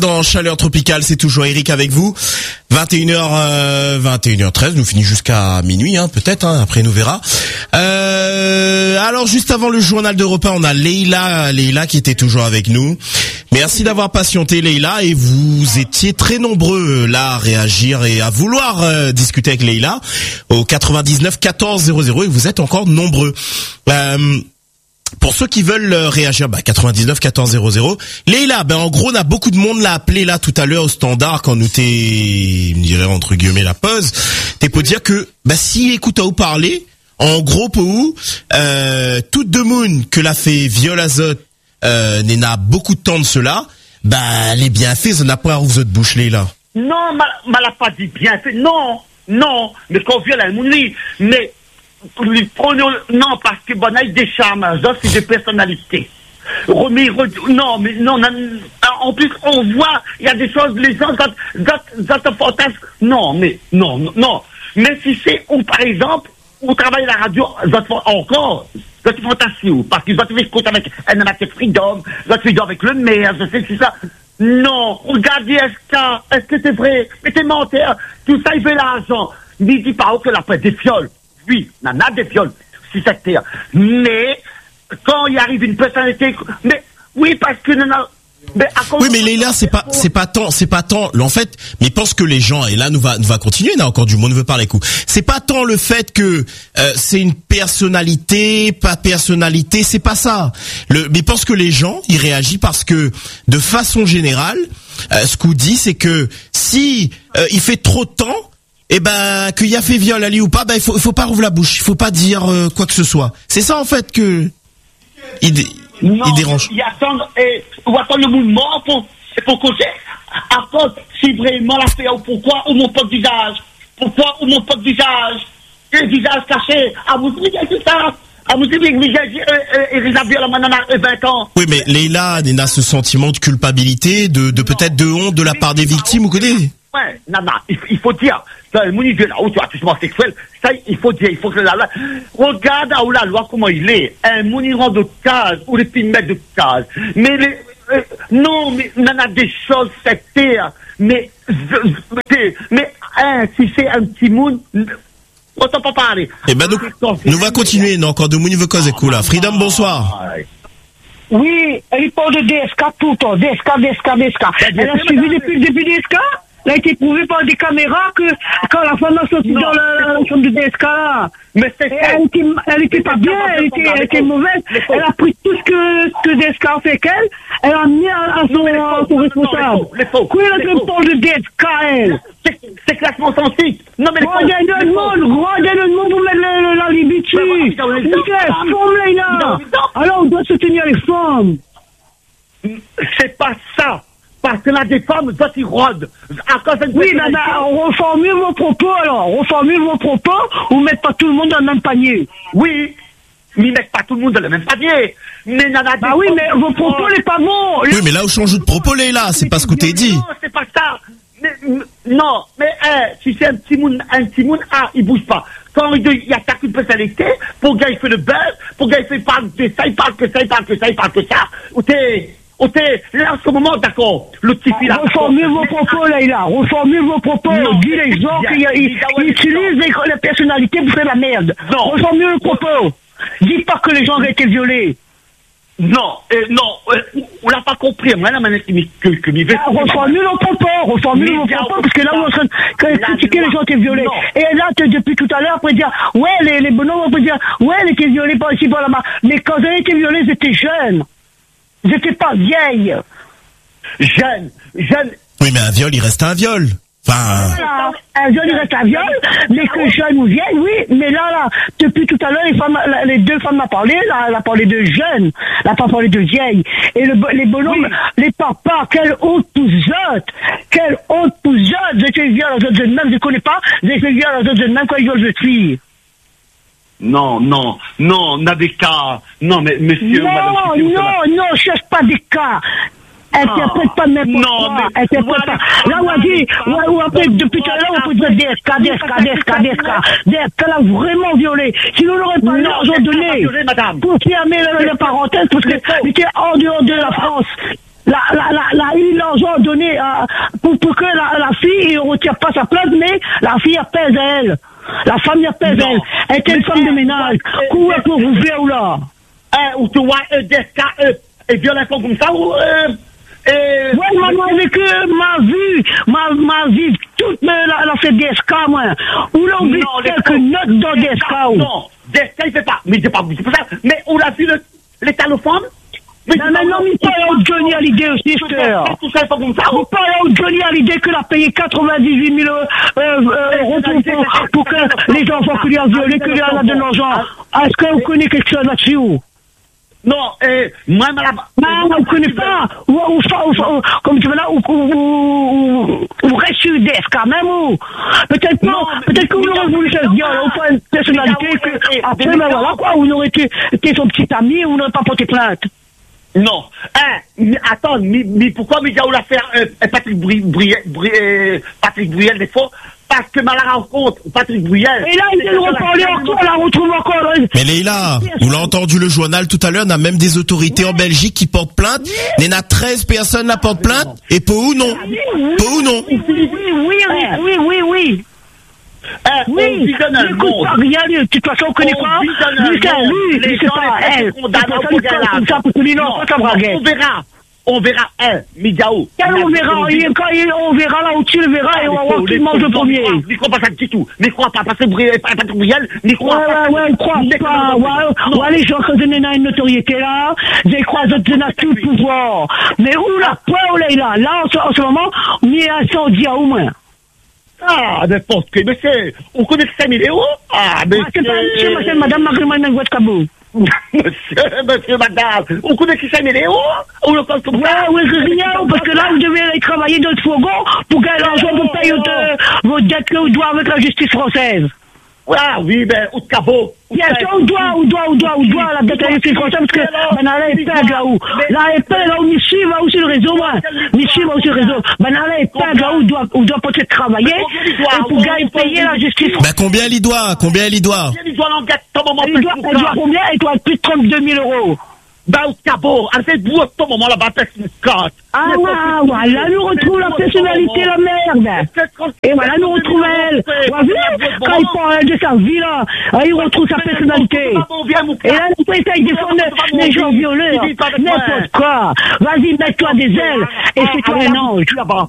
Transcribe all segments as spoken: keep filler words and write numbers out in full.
Dans Chaleur Tropicale, c'est toujours Eric avec vous. vingt et une heures, euh, vingt et une heures treize, nous finit jusqu'à minuit, hein, peut-être, hein, après nous verra. Euh, alors juste avant le journal d'Europe un, on a Leïla, Leïla qui était toujours avec nous. Merci d'avoir patienté, Leïla, et vous étiez très nombreux là à réagir et à vouloir euh, discuter avec Leïla au quatre-vingt-dix-neuf quatorze zéro zéro, et vous êtes encore nombreux. Euh, Pour ceux qui veulent réagir, bah quatre-vingt-dix-neuf quatorze zéro zéro. Leïla, ben en gros, on a beaucoup de monde l'a appelé là tout à l'heure au standard quand nous t'es, me dirait entre guillemets la pause. T'es pour dire que bah si écoute à vous parler, en gros pour où euh, toute de moon que l'a fait Viol Azote, euh, n'a beaucoup de temps de cela, bah les bienfaits, ça n'a pas à vous autres bouche là. Non, ma l'a pas dit bienfaits, non, non, mais quand Viol a mouni, mais non, parce que bon, il y a des charmes, c'est des personnalités. Mais, non, mais non, en plus, on voit, il y a des choses, les gens, ça te fantasme. Non, mais, non, non. Mais si c'est, ou par exemple, on travaille à la radio, encore, ça te fantasme, parce que ça te fait compte avec un amateur Freedom, ça te fait avec le maire, je sais que c'est ça. Non, regardez, est-ce que, est-ce que c'est vrai? Mais t'es menteur, tout ça, il fait l'argent. Ne dis pas que la des fioles. Oui, il y en a des viols, si c'est terre. Mais, quand il arrive une personnalité, mais, oui, parce que, non, non, mais, oui, mais Leïla, c'est pas, c'est pas tant, c'est pas tant, en fait, mais pense que les gens, et là, nous va, nous va continuer, là, encore du monde veut parler coup. C'est pas tant le fait que, euh, c'est une personnalité, pas personnalité, c'est pas ça. Le, mais pense que les gens, ils réagissent parce que, de façon générale, euh, ce qu'on dit, c'est que, si, euh, il fait trop de temps, eh ben, qu'il y a fait viol, Ali ou pas, ben, il faut, il faut pas rouvrir la bouche. Il faut pas dire, euh, quoi que ce soit. C'est ça, en fait, que, il, dé, non, il dérange. Il attend, et, ou attend le mouvement pour, pour causer. Attends, si vraiment la fait, pourquoi, ou mon pas de visage? Pourquoi, ou mon pas de visage? Le visage caché. À vous dire tout ça. À vous dire que le visage, et réservé à la manana, vingt ans. Oui, mais Leïla, il a ce sentiment de culpabilité, de, de peut-être de honte de la part des victimes, ou que des? Ouais, non, non, il, il faut dire, le mounier là où tu as attouchement sexuel, ça, il faut dire, il faut que la loi, regarde où la loi, comment il est, un mounirant de case, ou les pilmètres de case, mais les, euh, non, mais, on a des choses sectaires, mais, mais, mais, hein, si c'est un petit moun, on t'en pas parler. Eh ben, donc, nous va continuer, non, encore de mouni veut cause, écoute, là. Freedom, bonsoir. Oui, il parle de D S K tout le temps, D S K, D S K, D S K. Elle a suivi depuis le début D S K? Elle a été prouvée par des caméras que quand la femme a sorti dans la, la chambre de D S K là, mais c'est elle était, elle était pas bien, elle était, elle était mauvaise. Elle a pris tout ce que, que D S K a fait qu'elle, elle a mis à, à son, à son responsable. Quoi, elle a parle de D S K, elle? C'est classement sans site. Non, mais regardez le monde, regardez le monde pour mettre la limite dessus. Où c'est, forme là, alors on doit soutenir les femmes. C'est pas ça. Parce que là, des femmes, ça, ils rôdent. Oui, mais ben, on reformule vos propos, alors. On reformule vos propos, ou mettez pas tout le monde dans le même panier. Oui, mais ils mettent pas tout le monde dans le même panier. Mais nana, bah oui, mais vos propos n'est pas bon. Oui, mais là, on change de propos, là, c'est pas ce que t'es dit. Non, c'est pas ça. Mais, non, mais, eh, si c'est un petit monde, un petit monde, ah, il bouge pas. Quand il y a ta une personnalité, pour gars, il fait le buzz, pour gars, il fait parle de ça, il parle que ça, il parle que ça, il parle que ça, ou t'es, Ok, là, en ce moment, d'accord, le petit fil là. Reformule vos propos, là, là. Reformule vos propos. Dis les gens qu'ils utilisent les, les personnalités pour faire la merde. Non. Reformule vos propos. Dis pas que les gens ont été violés. Non, euh, non, euh, on l'a pas compris. Moi, la manière que que m'y veut. Reformule vos propos, reformule vos propos, parce que là, on est en train de critiquer les gens qui sont violés. Et là, depuis tout à l'heure, on peut dire, ouais, les, les bonhommes, on peut dire, ouais, ils étaient violés par ici, par là-bas. Mais quand ils ont été violés, ils étaient jeunes. J'étais pas vieille. Jeune, jeune. Oui, mais un viol, il reste un viol. Enfin. Voilà. Un viol, il reste un viol. Mais que jeune ou vieille, oui. Mais là, là, depuis tout à l'heure, les femmes, les deux femmes m'ont parlé. Là, elle a parlé de jeunes. Elle n'a pas parlé de vieilles. Et le, les bonhommes, oui. Les papas, quelle honte pour eux. Quelle honte pour eux. J'ai fait viol aux autres jeunes même, je ne connais pas. J'ai fait viol aux autres jeunes même quand ils violent de filles. Non, non, non, on a des cas. Non, mais monsieur, non, madame, non, non, cherche pas des cas. Interprète pas n'importe quoi. Interprète pas. Là, on a dit, ou après, depuis tout à l'heure, on peut dire D S K, D S K, D S K, D S K. D S K l'a vraiment violé. Sinon, on n'aurait pas l'argent donné pour fermer la parenthèse parce qu'il était hors dehors de la France. la, la, la, la, ils leur ont donné, euh, pour, pour que la, la fille, ne retire pas sa plainte, mais la fille appelle à elle. La femme appelle à elle. Elle était une femme de ménage. Où est-ce que vous faites, ou là? Eh, ou tu vois, euh, des cas, euh, et violation comme ça, ou, euh, euh, ouais, maman, avec eux, ma vie, ma, ma vie, toute la, la fait des cas, moi. Ou là, on oublie quelques notes dans des cas, ou. Non, des cas, il fait pas, mais c'est pas, c'est pas ça. Mais on a vu le, les téléphones? Mais maintenant, il parle de Johnny Hallyday aussi, sœur. Tout ça, pas comme ça. Il parle de Johnny Hallyday qu'il a payé quatre-vingt-dix-huit mille euros pour, pour que les enfants qui lui ont violé, que lui a donné de l'argent. Est-ce que vous connaissez quelque chose là-dessus? Non, euh, moi, madame. Non, vous ne connaissez pas. Ou, ou, ou, comme tu veux là, ou, ou, ou reste sur des quand même, ou. Peut-être pas, peut-être que vous aurez voulu faire viol, ou pas une personnalité que, après, ben voilà, quoi, vous n'aurez été, été son petit ami, ou vous n'aurez pas porté plainte. Non. Hein, mais attends, mais, mais pourquoi Mijaou l'a fait, euh, Patrick Bruyel, euh, Patrick Bruyel, des fois? Parce que mal à la rencontre, Patrick Bruyel. Et là, il vient de reparler encore, on la retrouve encore. Mais Leïla, on l'a entendu le journal tout à l'heure, on a même des autorités en Belgique qui portent plainte. Il y en a treize personnes qui portent plainte, et Pou non. Pou non. Oui, oui, oui, oui, oui, oui. Eh, oui, n'écoute pas rien, de toute façon, on connaît pas. Lui, c'est lui, lui, c'est pas elle. C'est pas comme ça, pour que lui, non, pas ça, braguette. On verra. On verra, hein, Mijaou. On verra, on verra là où tu le verras et on va voir qui mange le premier. N'y crois pas ça du tout. N'y crois pas, parce que Patrick Bruyel, n'y crois pas. Ouais, ouais, crois pas. Ouais, ouais, les gens qui donnent une notoriété là, ils croient qu'ils ont tout le pouvoir. Mais où la preuve, là, là, en ce moment, on est incendie à au moins. Ah, n'importe quoi, monsieur. On connaît cinq mille euros? Ah, monsieur. C'est monsieur, madame Magriman Nangouat Kabou. Monsieur, monsieur, madame, on connaît qui cinq mille euros? On le compte comme ça? Ouais, ouais, rien, parce que là, vous devez aller travailler dans le fourgon pour gagner l'argent pour payer vos dettes que vous devez avec la justice française. Ah oui, ben, au cabot. Bien sûr, on doit, on doit, on doit, on doit la dette à la justice française parce que, ben, là, elle pègue là où. Là, elle pègue là où, Michi va aussi le réseau, moi. Michi va aussi le réseau. Ben, là, elle pègue là où, doit, on doit peut-être travailler. Et pour gagner, payer la justice française. Ben, combien elle y doit? Combien elle y doit? Elle doit l'enquête, ton moment, elle doit, elle doit combien? Elle doit plus de trente-deux mille euros. Ben, au cabot, elle fait bout, ton moment, là-bas, pèse une carte. Ah, ouais, voilà, nous retrouvons la personnalité, la merde. Et voilà, nous retrouvons elle. Voilà, quand il parle de sa vie, là, il retrouve sa personnalité. Et là, il peut essayer de défendre les gens violés, n'importe quoi. Vas-y, mets-toi des ailes et fais-toi un ange.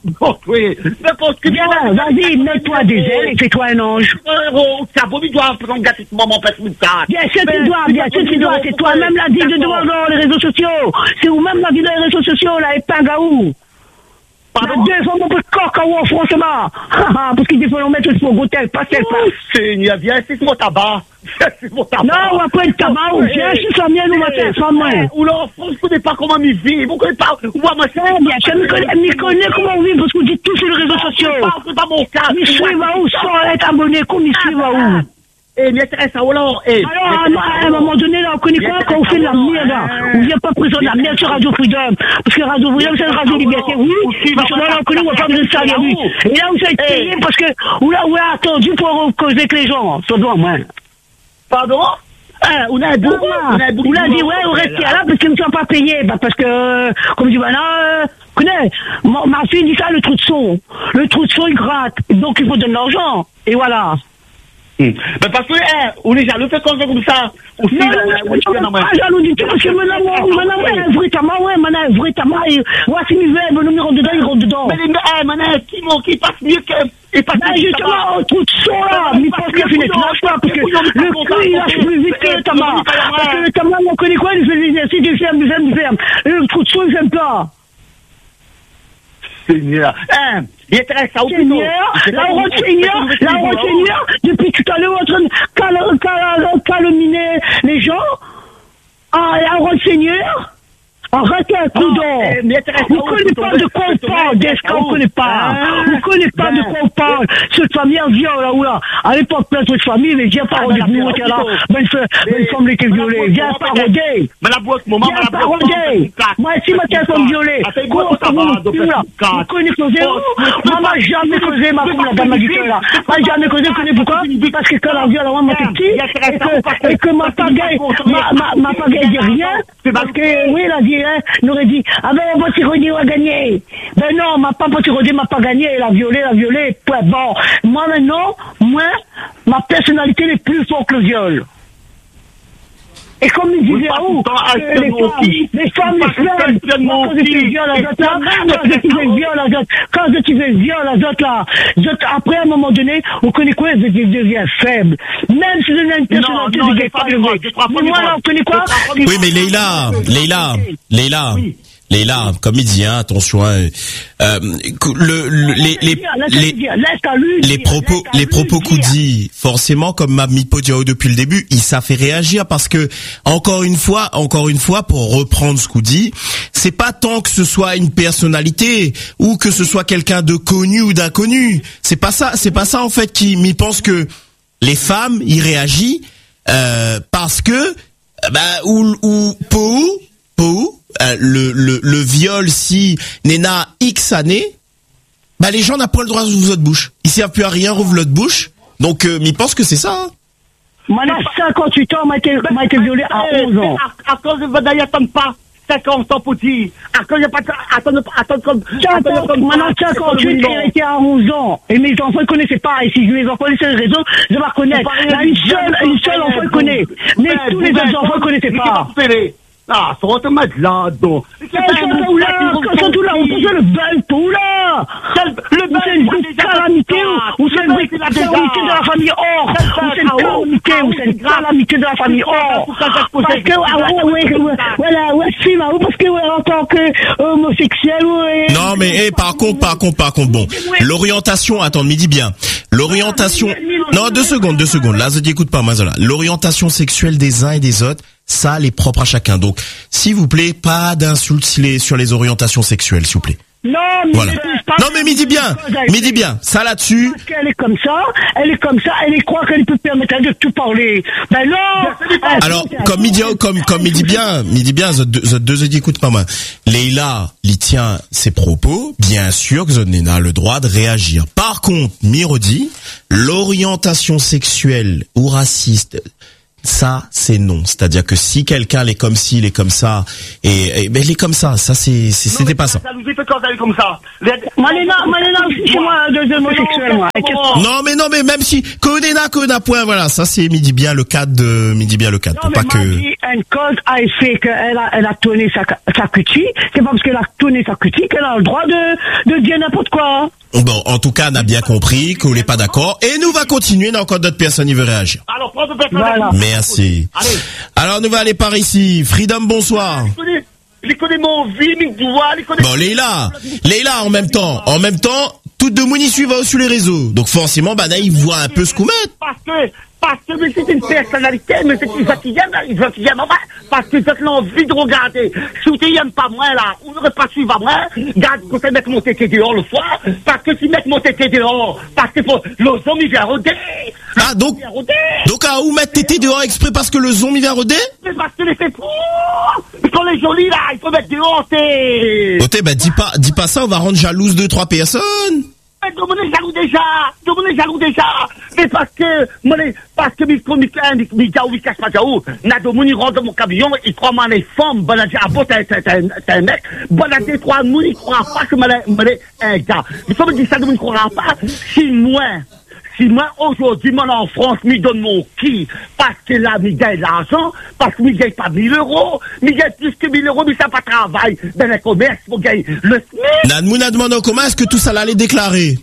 Oui, n'importe quoi. Bien, vas-y, mets-toi des ailes et fais-toi un ange. Oh, cabot, il doit prendre gâter ce moment, pèse une carte. Bien sûr, tu dois, bien sûr, tu dois. C'est toi-même la dit de devant dans les réseaux sociaux. C'est vous-même la dit dans les réseaux sociaux, là, et pas où? Pardon? Deux fois mon peu de coq en haut, franchement. Parce qu'il faut mettre le faux goûter, pas tel pas. Seigneur, viens, c'est mon tabac. C'est mon tabac. Non, on va prendre le tabac, ou viens, c'est sa mienne, ou ma tête, sans moi. Ou là, en France, vous ne connaissez pas comment m'y vivre. Vous ne connaissez pas, ou moi, c'est bien, je me connais, me connais comment on vit, parce qu'on dit tout sur les réseaux sociaux. C'est pas mon cas. Mais suivre va où, sans être abonné, comme il suit va où? Eh, mais c'est ça, alors, eh. Alors, à un moment donné, là, on connaît quoi quand on fait de la merde, là? On vient pas présenter de la merde sur Radio Freedom. Parce que Radio Freedom, c'est une radio liberté, oui. Parce que là, on connaît, on va pas besoin de ça, oui. Et là, vous êtes payé parce que, ou là, on a attendu pour causer avec les gens. Ça doit, moi. Pardon? Ah, on a beaucoup, on a beaucoup. On a dit, ouais, on reste là parce qu'ils ne sont pas payés. Bah, parce que, comme je dis, bah, là, connais, ma fille dit ça, le trou de son. Le trou de son, il gratte. Donc, il faut donner de l'argent. Et voilà. Mais parce que, eh, on est jaloux, fait comme ça. Aussi, non, non, non, pas jaloux du tout, parce que maintenant, maintenant, ouais, un vrai tamas, ouais, maintenant, un vrai tamas, et, ouais, si il veut, le numéro rentre dedans, il rentre dedans. Mais, eh, maintenant, qui, qui passe mieux que, et passe mieux que justement, un trou de son, là, mais parce qu'il ne lâche pas, parce que le cul, il lâche plus vite que le tamas. Parce que le tamas, on connaît quoi, il fait l'exercice, il ferme, il ferme, il ferme. Le trou de son, il ferme pas. Seigneur, hein, il est très ça, Seigneur, la route Seigneur, la route Seigneur, depuis tout à l'heure, en train de calominer les gens, ah, la route Seigneur, arrêtez un coup d'or. Vous ne connaissez pas de quoi on parle, d'Esca, on ne connaît pas. Vous ne connaissez pas de quoi on parle. Cette famille, elle vient là où là. Allez pas plaindre cette famille, mais viens pas rôder, vous, t'es là. Bonne femme, elle était violée. Viens pas rôder. Mais la boîte, maman, viens pas rôder. Moi, si ma tête est violée, quoi, ça va, vous connaissez causé où? Moi, m'a jamais causé, ma femme, la dame m'a dit que là. M'a jamais causé, vous connaissez pourquoi? Parce que quand elle vient là, moi, ma petit, et que ma pagaille, ma pagaille dit rien, parce que, oui, elle a dit, gagné, hein, il aurait dit, ah ben, Pontirodi a gagné. Ben non, ma pas Pontirodi m'a pas gagné, elle a violé, elle a violé, point bon. Moi maintenant, moi, ma personnalité n'est plus forte que le viol. Et comme il disait Raoult, les femmes, les femmes, les femmes, quand je fais viol à Zot là, quand je fais viol à Zot, quand je fais viol à Zot là, Zot, après à un moment donné, on connaît quoi, je deviens faible. Même si je n'ai une personnalité, je ne deviens pas levé. Mais moi là, on connaît quoi? Oui, mais Leïla, Leïla, Leïla. Leïla, comme il dit, hein, attention, hein, euh, le, le, les, les, les, les propos, les propos Koudi, forcément, comme m'a mis Podiao depuis le début, il ça fait réagir parce que, encore une fois, encore une fois, pour reprendre ce Koudi, c'est pas tant que ce soit une personnalité ou que ce soit quelqu'un de connu ou d'inconnu. C'est pas ça, c'est pas ça, en fait, qui m'y pense que les femmes, il réagit, euh, parce que, bah, ou, ou, Pou, Pou, Euh, le, le, le viol, si Nena X années, bah les gens n'ont pas le droit d'ouvrir votre bouche. Ils servent plus à rien, rouvrent votre bouche. Donc, euh, ils pensent que c'est ça. Hein. Maintenant, cinquante-huit ans, m'a été, m'a été violé à onze ans. À cause de votre d'ailleurs, attends pas cinquante ans pour dire. À cause de pas, attends, attends, comme, maintenant, cinquante-huit, il était à onze ans. Et mes enfants ne connaissaient pas. Et si je les enfants sur les réseaux, je vais connaître. Là, une seule, une seule enfant connaît. Mais tous les autres enfants ne connaissaient pas. Ah, ça va te mettre là, donc. C'est tout là, c'est tout là, on peut faire le bel tout là. Le bel, c'est une calamité, ou c'est une calamité de la famille Or. Ou c'est une calamité, ou c'est une calamité de la famille Or. Parce que, ah ouais, ouais, ouais, voilà, ouais, c'est là, parce que, ouais, en tant que homosexuel, ouais. Non, mais, eh, par contre, par contre, par contre, bon. L'orientation, attends, me dis bien. L'orientation, non, deux secondes, deux secondes. Là, je dis, écoute pas, Mazola. L'orientation sexuelle des uns et des autres, ça, elle est propre à chacun. Donc, s'il vous plaît, pas d'insultes sur les orientations sexuelles, s'il vous plaît. Non, mais voilà. Non, mais me dis bien, me dis bien, ça là-dessus. Parce qu'elle est comme ça, elle est comme ça, elle est croit qu'elle peut permettre de tout parler. Ben non. Alors, comme il dit, comme, comme il dit bien, il dit bien, Zot deux écoute pas mal. Leïla, il tient ses propos, bien sûr que Zot n'a le droit de réagir. Par contre, Mirodi, l'orientation sexuelle ou raciste, ça, c'est non. C'est-à-dire que si quelqu'un est comme ci, il est comme ça, et, et ben, il est comme ça. Ça, c'est, c'est c'était pas ça. Ça nous fait quand elle est comme ça. Malena, Malena, c'est moi, deux homosexuels, moi. Non, mais non, mais même si, Kodena, Kodena, point, voilà. Ça, c'est, midi bien le cadre de, midi bien le cadre. Non, pour mais pas que. Dit, une cause a fait qu'elle a, elle a tourné sa, sa cutie. C'est pas parce qu'elle a tourné sa cutie qu'elle a le droit de, de dire n'importe quoi. Bon, en tout cas, on a bien compris qu'on n'est pas d'accord. Et nous va continuer, il y a encore d'autres personnes qui veulent réagir. Alors, prends de personnes. Voilà. Merci. Allez. Alors, nous va aller par ici. Freedom, bonsoir. Il connaît mon vie, mes doigts, il connaît... Bon, Leïla, Leïla, en même temps, en même temps, toutes de Mouni suivent sur les réseaux. Donc, forcément, bah, là, ils voient un peu ce qu'on met. Parce que, parce que, mais c'est une personnalité, mais c'est une qui aime, ils veulent qu'ils aiment, parce que j'ai l'envie de regarder. Si tu n'aimes pas moi, là, on ne pas suivre à moi, garde, quand tu mets mon tété dehors le soir, parce que tu mets mon tété dehors, parce que faut, le zombie vient rôder. Ah, donc, donc, à où mettre tété dehors exprès parce que le zombie vient rôder? Mais parce que les fait pour, quand les jolis, là, il faut mettre dehors, c'est... Ok, bah, dis pas, dis pas ça, on va rendre jalouse deux, trois personnes. Mais tout le monde est jaloux déjà, tout le monde est jaloux déjà. Mais parce que, moi, parce que, Mister Michael, Michael, Michael, Michael, n'a de mon rentre dans mon camion, il croit moi les femmes, bon, à bon, t'es un mec, bon, à tes trois, nous, il croit pas que moi, un gars. Il faut me dire ça, nous, il croira pas. Si moi, si moi, aujourd'hui, moi, en France, me donne mon qui, parce que là, me gagne l'argent, parce que me gagne pas mille euros, me gagne plus que mille euros, mais ça pas travail dans le commerce, pour gagner le SMIC. Nadmouna demande comment est-ce que tout ça l'allait déclarer?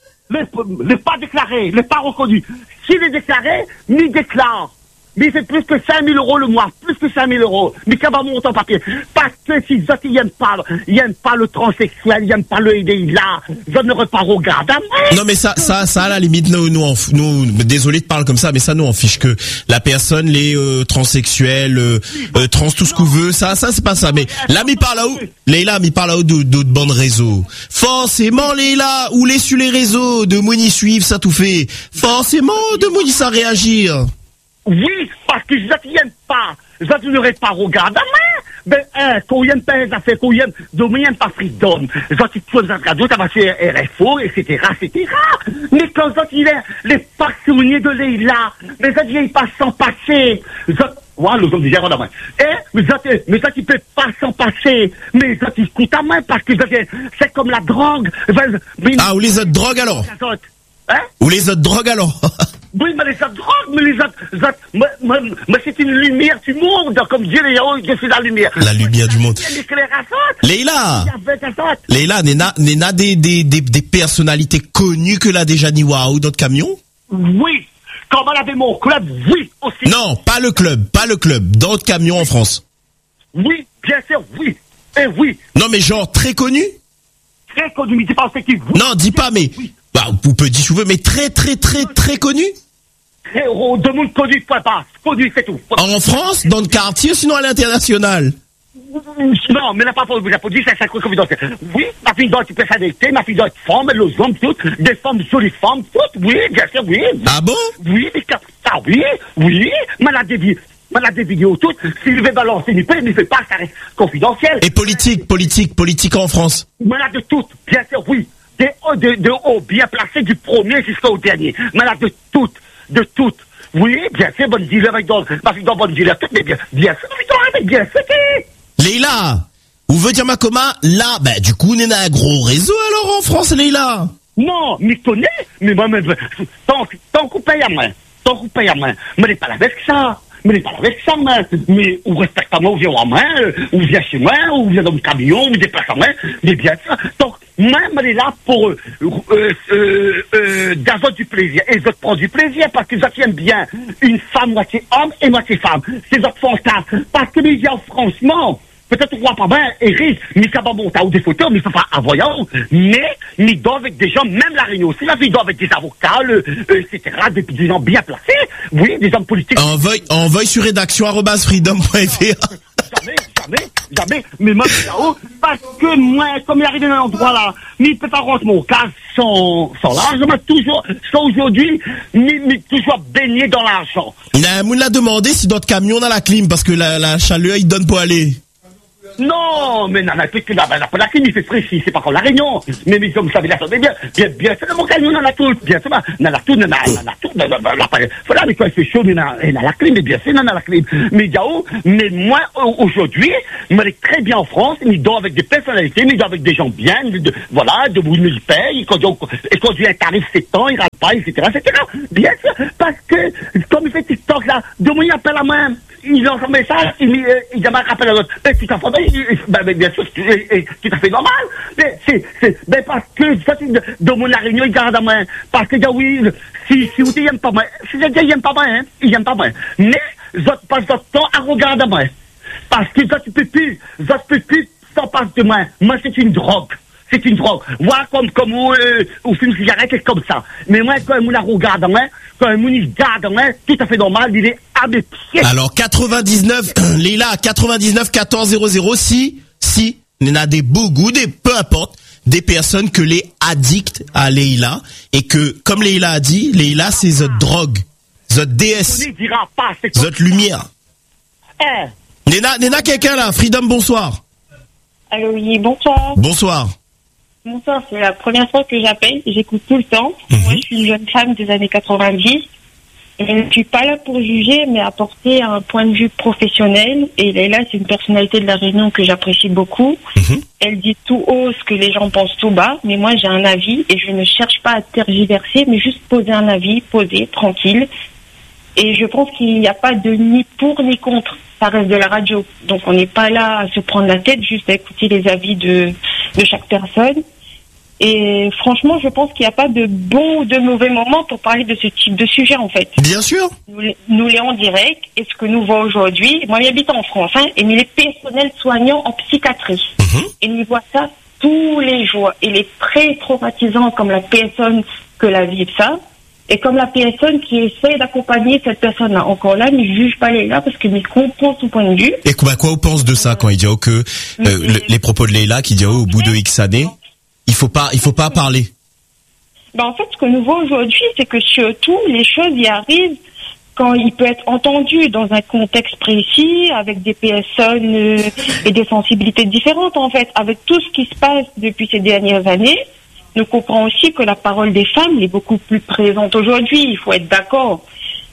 Le pas déclaré, le pas reconnu. S'il est déclaré, me déclare. Mais c'est plus que cinq mille euros le mois, plus que cinq mille euros. Mais qu'à va monter en papier. Parce que si les autres, ils n'aiment pas, ils n'aiment pas le transsexuel, ils n'aiment pas le idée là, je ne repars au garde à moi. Non, mais ça, ça, ça, à la limite, nous, nous, on, nous, désolé de parler comme ça, mais ça, nous, on fiche que la personne, les, euh, transsexuels, euh, euh, trans, tout ce qu'on veut, ça, ça, c'est pas ça. Mais là, m'y parle là-haut, Leïla, m'y parle là-haut d'autres bandes réseaux. Forcément, Leïla, ou les sur les réseaux, de Mouni suivre, ça tout fait. Forcément, de Mouni, ça réagir. Oui, parce que je n'aime pas. Je ne n'aurais pas regardé à moi. Ben, hein, quand il n'aime pas les affaires, quand il n'aime, donc il n'aime pas Freedom. Je tu trouves dans la radio, ça va faire R F O, et cetera, et cetera. Mais quand il est les passionniers de Leïla, mais ça, il passe sans passer. Je, quoi, les hommes disent, regarde, eh, mais ça, mais ça, tu peux pas s'en passer, mais ça, tu coûtes à main, parce que c'est comme la drogue. Ah, ou les autres drogues alors? Hein? Ou les autres drogues alors? Oui, mais les autres drogues, mais les autres, autres mais, mais, mais c'est une lumière du monde, comme Dieu, je suis la lumière. La lumière du monde. Leïla! Leïla, Nena, Nena, des, des, des, des personnalités connues que l'a déjà Niwa ou d'autres camions? Oui. Comme elle avait mon club, oui, aussi. Non, pas le club, pas le club, d'autres camions en France. Oui, bien sûr, oui. Et oui. Non, mais genre très connu? Très connu, mais dis pas c'est qui vous. Non, dis pas, mais, oui. Bah, vous pouvez dire si vous voulez, mais très, très, très, très connu? Très, oh, de monde connu, point pas. Connu, c'est tout. En France, dans le quartier, sinon à l'international? Non, mais n'a pas pour vous dire, c'est un truc confidentiel. Oui, ma fille doit être personnalité, ma fille doit être femme, les hommes, toutes, des femmes, jolies femmes, toutes, oui, bien sûr, oui. Ah bon? Oui, mais ah oui, oui, mais la dévie. On a des vidéos toutes. S'il veut balancer une paix, il ne fait pas, ça reste confidentiel. Et politique, politique, politique en France? On a de toutes, bien sûr, oui. Des hauts, de, de haut, bien placés, du premier jusqu'au dernier. On a de toutes, de toutes. Oui, bien sûr, bonne dealer avec d'autres. Ma fille dans bonne dealer, toutes, mais bien, bien sûr, avec bien sûr. Leïla, où veut dire ma coma? Là, ben, du coup, on a un gros réseau alors en France, Leïla. Non, mais connais, mais moi, mais, tant, tant qu'on paye à main, tant qu'on paye à main, mais n'est pas avec ça. Mais n'est pas avec ça, mais, mais ou respecte pas moi, ou vient à main, ou vient chez moi, ou vient dans le camion, ou déplace à main, mais bien ça. Donc, même elle est là pour euh, euh, euh, euh, d'avoir du plaisir. Et je prends du plaisir parce que j'aime bien une femme moitié homme et moitié femme. C'est notre fantasme. Parce que les gens, franchement, peut-être on voit pas bien, Eric, mais ça va monter ou des photos, mais ça va à voyant. Mais, mais doit avec des gens, même la Réunion aussi, la vie doit avec des avocats, le, euh, et cetera, des, des gens bien placés. Oui, des hommes politiques. Envoie, envoie sur rédaction arobase freedom point f r. Jamais, jamais, jamais. Mais moi, là-haut, parce que moi, comme il arrive dans un endroit là, mais il peut pas rentrer mon cas sans, sans l'argent, mais toujours, sans aujourd'hui, mais, mais toujours baigné dans l'argent. Il a un moun l'a demandé si d'autres camions dans la clim, parce que la, la chaleur, il donne pour aller. Non, mais non, que là, la clim, il fait précis, c'est pas comme la Réunion. Mais, mais, comme ça, bien, bien, bien, bien, c'est mon camion, on en a tout, bien sûr, on en a tout, on en a tout, on en a tout, voilà, mais quand il fait chaud, on a la clim, mais bien sûr, on a la clim. Mais, Yao, mais moi, aujourd'hui, je me très bien en France, mais il dort avec des personnalités, mais il dort avec des gens bien, de, voilà, de vous, il paye, quand il conduit un tarif sept ans, il râle pas, et cetera, et cetera. Bien sûr, parce que, comme il fait TikTok, là, de moi, il appelle à moi, il lance un message, il, il, il rappelle à l'autre, mais tu t'en fais, ben, bien sûr, c'est tout à fait normal. Mais c'est, c'est, ben, parce que, ça, c'est de, de mon réunion, il garde à main. Parce que, oui, si, si vous n'aimez pas moi, si je dis, il n'aime pas moi, hein, il n'aime pas moi. Mais, je passe votre temps à regarder à moi. Parce que, ça, tu peux plus, ça, tu peux plus, sans passer de moi. Moi, c'est une drogue. C'est une drogue. Moi, comme, comme, euh, au film cigarette, c'est comme ça. Mais moi, quand on la regarde à moi, quand on y garde à moi, tout à fait normal, il est à mes pieds. Alors, quatre-vingt-dix-neuf, Leïla, quatre-vingt-dix-neuf, quatorze, zéro, zéro, si, si, il y en a des beaucoup, des, peu importe, des personnes que les addicts à Leïla, et que, comme Leïla a dit, Leïla, c'est votre drogue, votre déesse, votre lumière. Eh. Néna, Néna, quelqu'un là, Freedom, bonsoir. Allô, oui, bonsoir. Bonsoir. Bonsoir, c'est la première fois que j'appelle, j'écoute tout le temps. Mmh. Moi, je suis une jeune femme des années quatre-vingt-dix. Et je ne suis pas là pour juger, mais apporter un point de vue professionnel. Et Leïla, c'est une personnalité de la Réunion que j'apprécie beaucoup. Mmh. Elle dit tout haut ce que les gens pensent tout bas, mais moi, j'ai un avis et je ne cherche pas à tergiverser, mais juste poser un avis, poser, tranquille. Et je pense qu'il n'y a pas de ni pour ni contre. Ça reste de la radio. Donc, on n'est pas là à se prendre la tête, juste à écouter les avis de, de chaque personne. Et franchement, je pense qu'il n'y a pas de bon ou de mauvais moment pour parler de ce type de sujet, en fait. Bien sûr. Nous, nous les en direct, et ce que nous voyons aujourd'hui, moi j'habite en France, hein, et nous les personnels soignants en psychiatrie. Mmh. Et nous voyons ça tous les jours. Et les très traumatisants comme la personne que la vie ça, et comme la personne qui essaie d'accompagner cette personne-là. Encore là, ne juge pas Leïla parce que je comprends son point de vue. Et quoi, quoi on pense de ça quand il dit oh, que euh, le, les propos de Leïla qui dit oh, au bout de X années, il faut pas, il faut pas parler. Ben en fait, ce que nous voyons aujourd'hui, c'est que surtout les choses y arrivent quand il peut être entendu dans un contexte précis, avec des personnes euh, et des sensibilités différentes. En fait, avec tout ce qui se passe depuis ces dernières années. Nous comprenons aussi que la parole des femmes est beaucoup plus présente aujourd'hui, il faut être d'accord.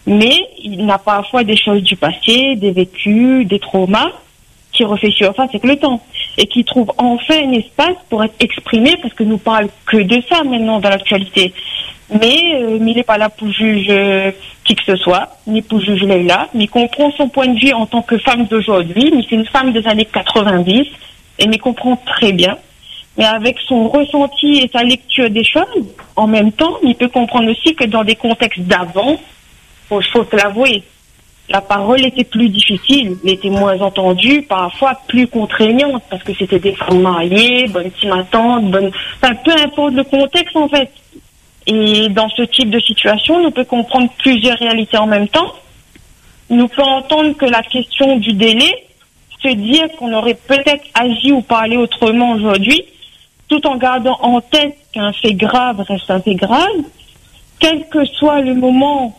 Mais il n'a parfois des choses du passé, des vécus, des traumas qui refait surface avec le temps et qui trouve enfin un espace pour être exprimé parce que nous parle que de ça maintenant dans l'actualité. Mais, euh, mais il n'est pas là pour juger euh, qui que ce soit, ni pour juger Leïla, mais il comprend son point de vue en tant que femme d'aujourd'hui, mais c'est une femme des années quatre-vingt-dix et il comprend très bien. Mais avec son ressenti et sa lecture des choses, en même temps, il peut comprendre aussi que dans des contextes d'avant, il faut se l'avouer, la parole était plus difficile, elle était moins entendue, parfois plus contraignante, parce que c'était des femmes mariées, bonnes timatantes, bonnes... Enfin, peu importe le contexte, en fait. Et dans ce type de situation, nous peut comprendre plusieurs réalités en même temps. Nous peut entendre que la question du délai, se dire qu'on aurait peut-être agi ou parlé autrement aujourd'hui, tout en gardant en tête qu'un fait grave reste un fait grave, quel que soit le moment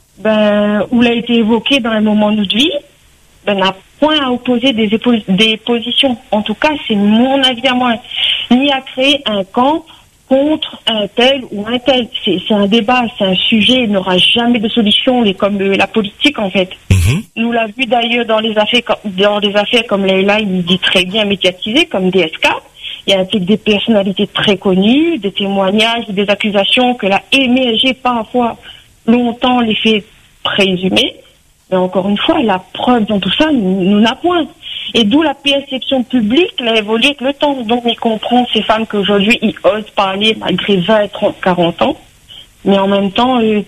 ben, où il a été évoqué dans un moment de notre vie, ben, n'a point à opposer des, épo- des positions. En tout cas, c'est mon avis à moi. Ni à créer un camp contre un tel ou un tel. C'est, c'est un débat, c'est un sujet, il n'aura jamais de solution, et comme euh, la politique en fait. Mmh. Nous l'a vu d'ailleurs dans les affaires, dans des affaires comme Leïla, il dit très bien médiatisées, comme D S K. Il y a des personnalités très connues, des témoignages, des accusations que l'a émergé parfois longtemps les faits présumés. Mais encore une fois, la preuve dans tout ça, nous, nous n'a point. Et d'où la perception publique l'a évolué avec le temps. Donc, il comprend ces femmes qu'aujourd'hui, ils osent parler malgré vingt, trente, quarante ans. Mais en même temps, euh,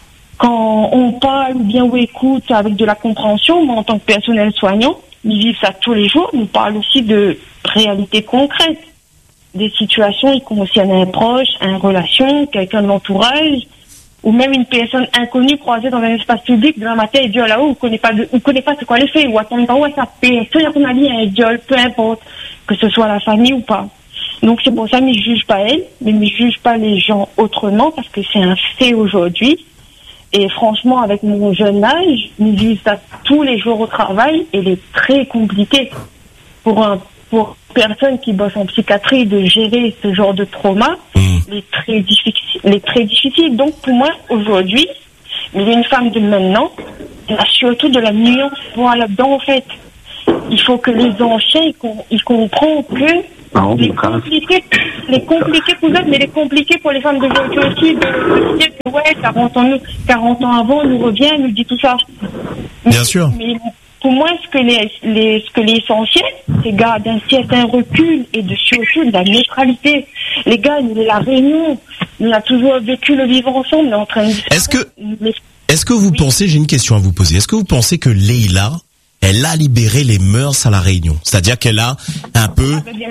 quand on parle bien ou écoute avec de la compréhension, moi, en tant que personnel soignant, ils vivent ça tous les jours. Nous parlons aussi de réalités concrètes, des situations qui concernent un proche, une relation, quelqu'un de l'entourage, ou même une personne inconnue croisée dans un espace public, demain matin, et Dieu là-haut, on connaît pas de, on connaît pas ce qu'on les fait, ou attendre pas où ça personne qu'on a dit un Dieu, peu importe, que ce soit la famille ou pas. Donc c'est pour ça, mais je juge pas elle, mais je juge pas les gens autrement, parce que c'est un fait aujourd'hui. Et franchement, avec mon jeune âge, nous vivons ça tous les jours au travail, et il est très compliqué pour un, pour personne qui bosse en psychiatrie de gérer ce genre de trauma. Mmh. Il est très difficile, il est très difficile. Donc pour moi, aujourd'hui, il y a une femme de maintenant, il y a surtout de la nuance pour là-dedans, en fait. Il faut que les anciens, ils, com- ils comprennent que oh, les compliqués, les compliqués pour eux, mais les compliqués pour les femmes d'aujourd'hui aussi, de, de dire que ouais, quarante ans, quarante ans avant, nous revient, nous dit tout ça. Bien sûr. Mais pour moi, ce que les, les, ce que les essentiels, c'est garder un certain recul et de surtout de la neutralité. Les gars, nous, la Réunion, on a toujours vécu le vivre ensemble, on est en train de... Est-ce que, mais... est-ce que vous oui. pensez, j'ai une question à vous poser, est-ce que vous pensez que Leïla, elle a libéré les mœurs à la Réunion? C'est-à-dire qu'elle a un peu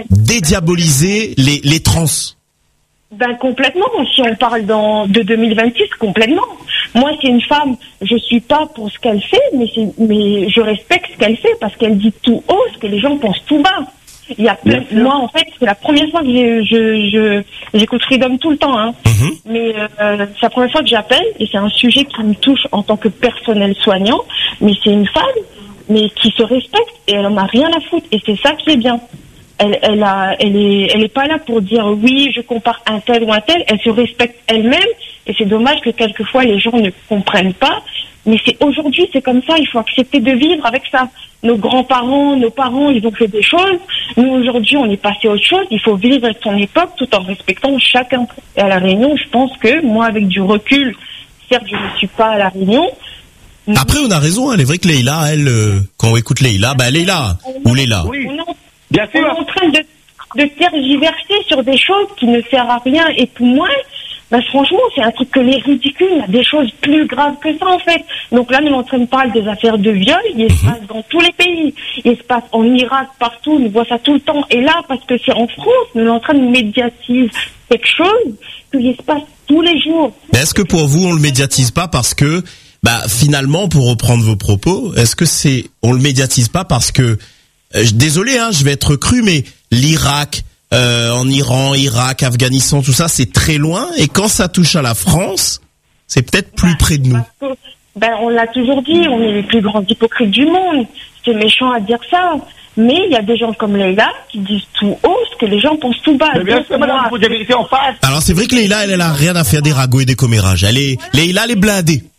dédiabolisé les, les trans? Ben, complètement. Si on parle dans, de deux mille vingt-six, complètement. Moi, c'est une femme, je suis pas pour ce qu'elle fait, mais c'est, mais je respecte ce qu'elle fait parce qu'elle dit tout haut ce que les gens pensent tout bas. Il y a plein, moi, en fait, c'est la première fois que je, je, je, j'écoute Freedom tout le temps, hein. Mm-hmm. Mais, euh, c'est la première fois que j'appelle et c'est un sujet qui me touche en tant que personnel soignant, mais c'est une femme, mais qui se respecte et elle en a rien à foutre et c'est ça qui est bien. Elle, elle a, elle est, elle est pas là pour dire oui, je compare un tel ou un tel. Elle se respecte elle-même et c'est dommage que quelquefois les gens ne comprennent pas. Mais c'est aujourd'hui, c'est comme ça. Il faut accepter de vivre avec ça. Nos grands-parents, nos parents, ils ont fait des choses. Nous aujourd'hui, on est passé à autre chose. Il faut vivre avec son époque tout en respectant chacun. Et à la Réunion, je pense que moi, avec du recul, certes, je ne suis pas à la Réunion. Après, on a raison. Elle est vrai que Leïla, elle, euh, quand on écoute Leïla, bah Leïla ou Leïla. Oui. Bien sûr. On est en train de, de tergiverser sur des choses qui ne servent à rien. Et pour moi, ben franchement, c'est un truc que les ridicules. Il y a des choses plus graves que ça, en fait. Donc là, nous sommes en train de parler des affaires de viol. Il se passe dans tous les pays. Il se passe en Irak, partout. On voit ça tout le temps. Et là, parce que c'est en France, nous sommes en train de médiatiser quelque chose qui se passe tous les jours. Mais est-ce que pour vous, on le médiatise pas parce que, bah, finalement, pour reprendre vos propos, est-ce que c'est, on le médiatise pas parce que, euh, désolé, hein, je vais être cru, mais l'Irak, Euh, en Iran, Irak, Afghanistan, tout ça, c'est très loin. Et quand ça touche à la France, c'est peut-être plus bah, près de nous. Que, ben, on l'a toujours dit, on est les plus grands hypocrites du monde. C'est méchant à dire ça. Mais il y a des gens comme Leïla qui disent tout haut ce que les gens pensent tout bas. Mais bien sûr, madame, vous avez vérité en face. Alors c'est vrai que Leïla, elle, elle a rien à faire des ragots et des commérages. Elle est, Leïla, elle est blindée.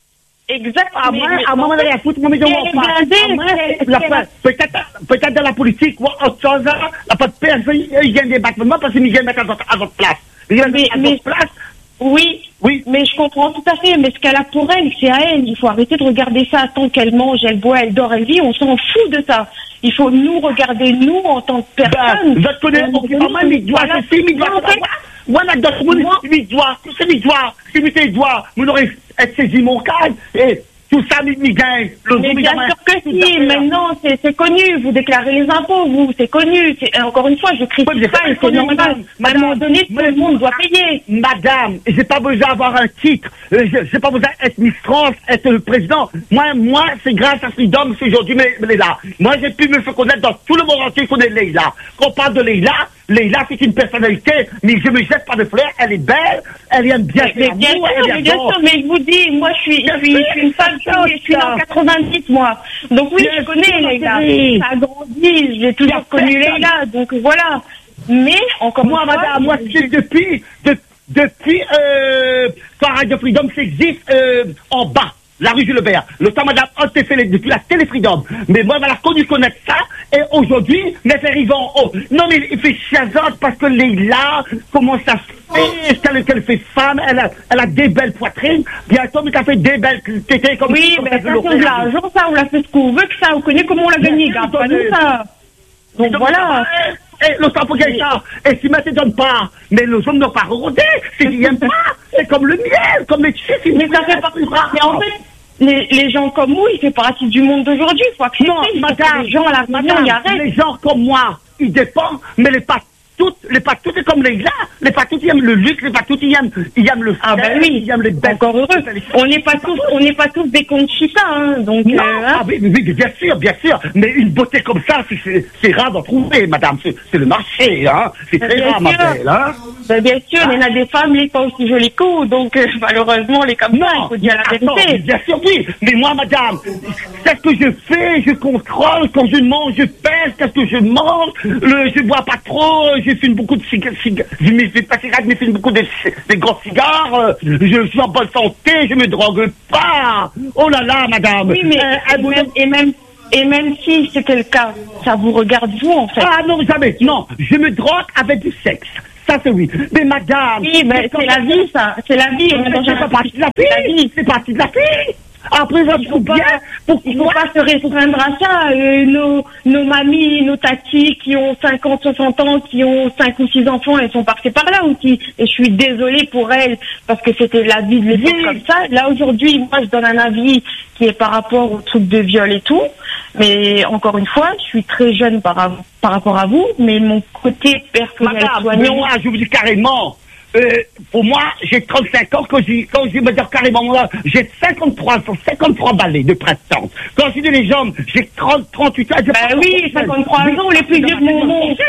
Exactement. À moi, à moi, on a rien à foutre, moi, mais je Et m'en elle est passe. blindée, À moi, c'est- la- c'est- Peut-être, peut-être dans la politique, ou autre chose, hein, la pas de personne, ils viennent débattre. Moi, parce qu'ils viennent mettre à votre, à votre place. Ils viennent Mais- mettre à mais- votre place. Oui, Oui. mais je comprends tout à fait. Mais ce qu'elle a pour elle, c'est à elle. Il faut arrêter de regarder ça tant qu'elle mange, elle boit, elle dort, elle vit. On s'en fout de ça. Il faut nous regarder, nous, en tant que Ben, personne. je connais, Euh, ok, maman, mes doigts, voilà. c'est mes doigts. En fait, Voilà, d'autres, mon, moi- mes doigts, c'est mes doigts, c'est mes doigts. Vous n'aurez saisi mon cas, et tout ça, mes mes gains. Le Mais jour, bien mes sûr que tout si, à fait, là. maintenant c'est c'est connu, vous déclarez les impôts, vous, c'est connu. C'est- Encore une fois, je Ouais, critique mais pas c'est et c'est connu, normal. madame. À un moment donné, tout le monde doit payer. Madame, j'ai pas besoin d'avoir un titre, euh, j'ai j'ai pas besoin d'être Miss France, être le président. Moi, moi, c'est grâce à Freedom que aujourd'hui, mais Leïla. Moi, j'ai pu me faire connaître dans tout le monde entier qu'on est Leïla. Quand on parle de Leïla, Leïla, c'est une personnalité, mais je me jette pas de fleurs, elle est belle, elle aime bien Mais faire bien l'amour, sûr, elle mais est bien bon. sûr, mais je vous dis, moi je suis, je suis, je suis une femme, Bien je suis sûr. dans quatre-vingt-dix moi. Donc oui, Bien je connais sûr, Leïla. chérie. Ça a grandi, j'ai toujours Bien connu sûr. Leïla, donc voilà. Mais encore Moi, une fois, madame, moi, c'est depuis, de- depuis, euh, quand Radio Freedom s'existe, euh, en bas, la rue Jules Lebert. Le temps, madame, on s'est fait les- depuis la télé Freedom. Mais moi, elle a connu connaître ça, et aujourd'hui, mais fait arriver en haut. Non, mais il fait chiazote parce que Leïla, comment ça se fait, qu'elle, qu'elle fait femme, elle a, elle a des belles poitrines, bientôt, mais qu'elle fait des belles tétées comme oui, comme mais elle ça veut c'est de l'offrir. l'argent, ça, on l'a fait ce qu'on veut, que ça, on connaît comment on l'a gagné, Bien gars, sûr, pas nous mais- ça. Donc Donc, voilà. Et le temps pour gagner ça. Et si ma te donne pas, mais le jaune n'a pas rodé, c'est qu'il n'aime pas. C'est comme le miel, comme les chiffres. Mais ça fait partie. Mais en fait, les, les gens comme vous, ils font partie du monde d'aujourd'hui. Il faut accepter. Non, Il faut que madame, les gens à la maison, madame, ils arrêtent. les gens comme moi, ils dépendent, mais les pas toutes, les pas toutes, c'est comme les gars, les pas toutes, ils aiment le luxe, les pas toutes, ils aiment, ils aiment le Ah ben style, oui, ils aiment les belles. encore heureux. On n'est pas tous, on n'est pas tous des conchita, hein. Donc, Non, euh, hein. ah oui, oui, oui, bien sûr, bien sûr, mais une beauté comme ça, c'est- c'est c'est rare d'en trouver, madame, c'est c'est le marché, hein, c'est très Bien rare, ma sûr. belle, hein. Ben, bien sûr, il y en a des femmes, les pas aussi jolies que vous, donc euh, malheureusement, les comme ça, il faut dire la attends, vérité. bien sûr, oui. Mais moi, madame, c'est ce que je fais, je contrôle. Quand je mange, je pèse. Qu'est-ce que je mange? Le, je bois pas trop. Je fume beaucoup de cigares. Je ne fume pas de cigarettes, mais je fume beaucoup de, de gros cigares. euh, Je suis en bonne santé. Je me drogue pas. Oh là là, madame. Oui, mais Euh, et elle vous- même, et même, et même si c'était le cas, ça vous regarde vous, en fait. Ah non, jamais. Non, je me drogue avec du sexe. Ça, c'est oui. Mais madame. Oui, mais c'est la vie, ça. C'est la vie. On est dans C'est un pas partie de la c'est la vie. vie. C'est partie de la vie. Après, je Il faut trouve pas, bien. Pour il faut pas se restreindre à ça. Euh, nos, nos mamies, nos tatis qui ont cinquante, soixante ans, qui ont cinq ou six enfants, elles sont passées par là aussi. Et je suis désolée pour elles parce que c'était la vie de l'époque Oui. comme ça. Là, aujourd'hui, moi, je donne un avis qui est par rapport au truc de viol et tout. Mais encore une fois, je suis très jeune par, av- par rapport à vous, mais mon côté personnel Madame, mais soignant, moi, je vous dis carrément, euh, pour moi, j'ai trente-cinq ans, quand j'ai, quand je me dire carrément, moi, j'ai cinquante-trois ans, cinquante-trois balais de printemps. Quand je dis les jambes, j'ai trente, trente-huit ans. j'ai bah pas oui, encore cinquante-trois jeune. ans, les plus vieux que mon monde.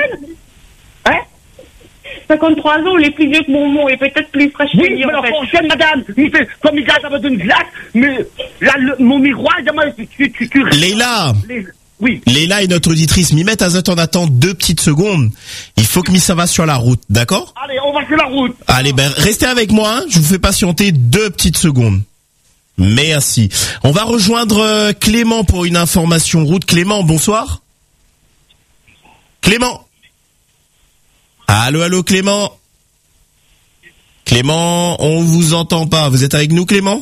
Hein? cinquante-trois ans, les plus vieux que mon monde, et peut-être plus fraîche que Oui, lui, mais en alors, fait. prochaine, madame, il fait, comme il garde avec une glace, mais, là, le- mon miroir, il dit, moi, tu, tu, tu, Leïla, les- oui. Leïla est notre auditrice. Mimette Azat en attend deux petites secondes. Il faut que Missa va sur la route, d'accord? Allez, on va sur la route. Allez, ben, restez avec moi, hein. Je vous fais patienter deux petites secondes. Merci. On va rejoindre euh, Clément pour une information route. Clément, bonsoir. Clément. Allô, allô, Clément. Clément, on vous entend pas. Vous êtes avec nous, Clément?